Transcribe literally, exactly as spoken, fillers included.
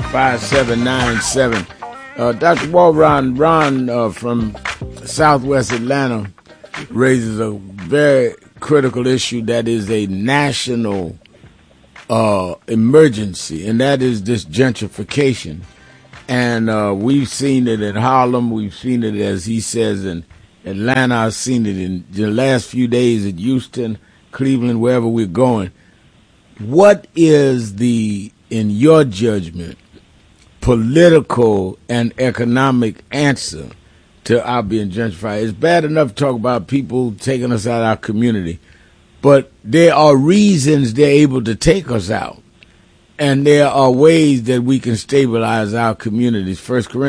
five seven nine seven. Uh, Doctor Walron, Ron uh, from Southwest Atlanta raises a very critical issue that is a national uh, emergency, and that is this gentrification. And uh, we've seen it in Harlem. We've seen it, as he says, in Atlanta. I've seen it in the last few days at Houston, Cleveland, wherever we're going. What is the, in your judgment, political and economic answer to our being gentrified? It's bad enough to talk about people taking us out of our community, but there are reasons they're able to take us out, and there are ways that we can stabilize our communities. First Corinthians